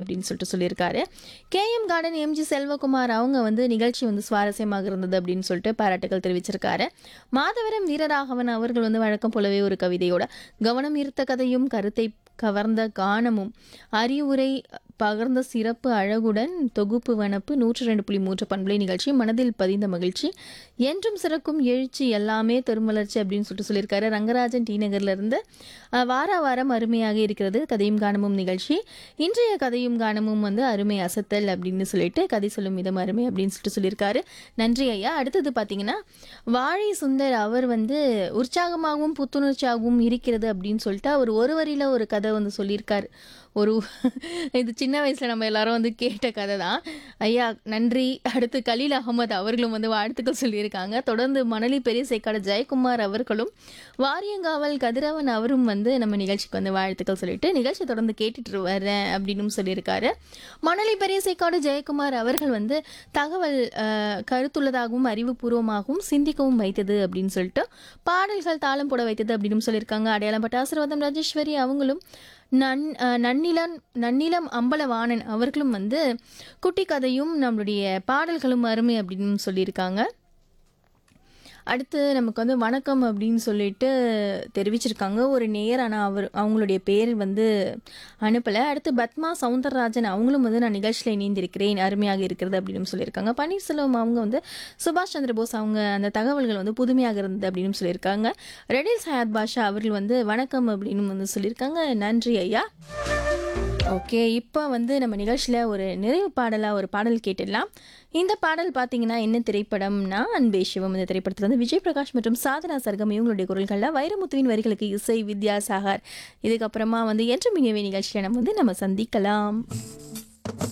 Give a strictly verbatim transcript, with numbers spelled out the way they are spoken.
அப்படின்னு சொல்லிட்டு சொல்லியிருக்காரு. கேஎம் கார்டன் எம்ஜி செல்வகுமார் அவங்க வந்து நிகழ்ச்சி வந்து சுவாரஸ்யமாக இருந்தது அப்படின்னு சொல்லிட்டு பாராட்டுகள் தெரிவிச்சிருக்காரு. மாதவரம் வீரராகவன் அவர்கள் வந்து வழக்கம் போலவே ஒரு கவிதையோட கவனம் ஈர்த்த கதையும் கருத்தை கவர்ந்த கானமும் அறிவுரை பகர்ந்த சிறப்பு அழகுடன் தொகுப்பு வனப்பு நூற்றி ரெண்டு புள்ளி மூன்று பண்பலை நிகழ்ச்சி மனதில் பதிந்த மகிழ்ச்சி என்றும் சிறக்கும் எழுச்சி எல்லாமே பெருமலர்ச்சி அப்படின்னு சொல்லிட்டு சொல்லியிருக்காரு. ரங்கராஜன் டி நகர்ல இருந்து அஹ், வார வாரம் அருமையாக இருக்கிறது கதையும் கானமும் நிகழ்ச்சி. இன்றைய கதையும் கானமும் வந்து அருமை அசத்தல் அப்படின்னு சொல்லிட்டு கதை சொல்லும் விதம் அருமை அப்படின்னு சொல்லிட்டு சொல்லியிருக்காரு. நன்றி ஐயா. அடுத்தது பார்த்தீங்கன்னா வாழை சுந்தர் அவர் வந்து உற்சாகமாகவும் புத்துணர்ச்சியாகவும் இருக்கிறது அப்படின்னு சொல்லிட்டு அவர் ஒரு வரியில ஒரு கதை வந்து சொல்லியிருக்காரு. ஒரு இது சின்ன வயசுல நம்ம எல்லாரும் வந்து கேட்ட கதை தான். ஐயா நன்றி. அடுத்து கலீல் அகமது அவர்களும் வந்து வாழ்த்துக்கள் சொல்லியிருக்காங்க. தொடர்ந்து மணலி பெரிய சேக்காடு ஜெயக்குமார் அவர்களும் வாரியங்காவல் கதிரவன் அவரும் வந்து நம்ம நிகழ்ச்சிக்கு வந்து வாழ்த்துக்கள் சொல்லிட்டு நிகழ்ச்சி தொடர்ந்து கேட்டுட்டு வரேன் அப்படின்னு சொல்லியிருக்காரு. மணலி பெரிய சேக்காடு ஜெயக்குமார் அவர்கள் வந்து தகவல் அஹ், கருத்துள்ளதாகவும் அறிவுபூர்வமாகவும் சிந்திக்கவும் வைத்தது அப்படின்னு சொல்லிட்டு பாடல்கள் தாளம் போட வைத்தது அப்படின்னு சொல்லியிருக்காங்க. அடையாளம் பட்ட ஆசீர்வாதம் ராஜேஸ்வரி அவங்களும் நன் அஹ், நன்னிலம் நன்னிலம் அம்பலவாணன் அவர்களும் வந்து குட்டி கதையும் நம்மளுடைய பாடல்களும் அருமை அப்படின்னு சொல்லியிருக்காங்க. அடுத்து நமக்கு வந்து வணக்கம் அப்படின்னு சொல்லிட்டு தெரிவிச்சிருக்காங்க ஒரு நேயர். ஆனால் அவர் அவங்களுடைய பேர் வந்து அனுப்பலை. அடுத்து பத்மா சவுந்தரராஜன் அவங்களும் வந்து நான் நிகழ்ச்சியில் இணைந்திருக்கிறேன் அருமையாக இருக்கிறது அப்படின்னு சொல்லியிருக்காங்க. பன்னீர்செல்வம் அவங்க வந்து சுபாஷ் சந்திர போஸ் அவங்க அந்த தகவல்கள் வந்து புதுமையாக இருந்தது அப்படின்னு சொல்லியிருக்காங்க. ரெடில் சயாத் பாஷா அவர்கள் வந்து வணக்கம் அப்படின்னு வந்து சொல்லியிருக்காங்க. நன்றி ஐயா. ஓகே, இப்போ வந்து நம்ம நிகழ்ச்சியில் ஒரு நிறைவு பாடலாக ஒரு பாடல் கேட்டுடலாம். இந்த பாடல் பார்த்தீங்கன்னா என்ன திரைப்படம்னா அன்பே சிவம். இந்த திரைப்படத்தில் வந்து விஜய் பிரகாஷ் மற்றும் சாதனா சர்கம் இவங்களுடைய குரல்களில் வைரமுத்துவின் வரிகளுக்கு இசை வித்யாசாகர். இதுக்கப்புறமா வந்து என்று மினியவே நிகழ்ச்சியில் நம்ம வந்து நம்ம சந்திக்கலாம்.